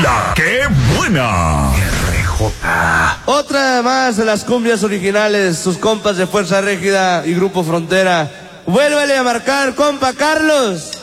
La que buena. RJ. Otra más de las cumbias originales, sus compas de Fuerza Régida y Grupo Frontera. Vuélvele a marcar, compa Carlos.